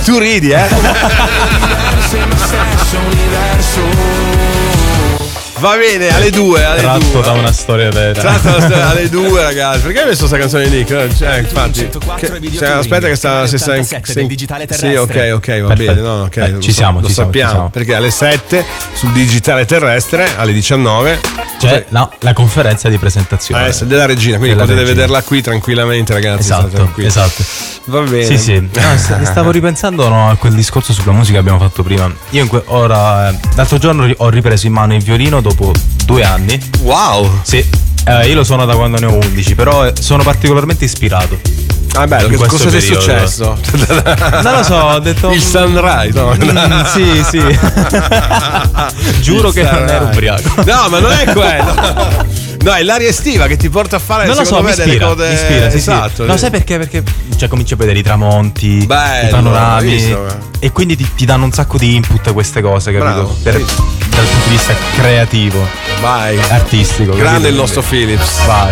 Tu ridi, Va bene, alle 2. Tratto da una storia vera. Tratto da una storia alle 2, ragazzi. Perché hai messo questa canzone lì? Infatti. Aspetta che sta del digitale terrestre. Sì, ok, va bene. No, ok. Ci siamo. Sappiamo. Perché alle 7 sul digitale terrestre, alle 19 c'è la conferenza di presentazione della regina. Quindi potete vederla qui tranquillamente, ragazzi. Esatto. Va bene. Sì. No, stavo ripensando a quel discorso sulla musica che abbiamo fatto prima. Io l'altro giorno ho ripreso in mano il violino dopo 2 anni. Wow. Sì. Io lo suono da quando ne ho 11, però sono particolarmente ispirato. Ah, bello, cosa ti è successo? Non lo so, ho detto il sunrise, no? Sì. Giuro che non ero ubriaco. No, ma non è quello. No, è l'aria estiva che ti porta a fare, non lo so, mi ispira, esatto. Sì. No, sai perché? Perché cominci a vedere i tramonti, i panorami, e quindi ti danno un sacco di input a queste cose, capito? Dal punto di vista creativo, vai, artistico. Grande il nostro Philips. Vai.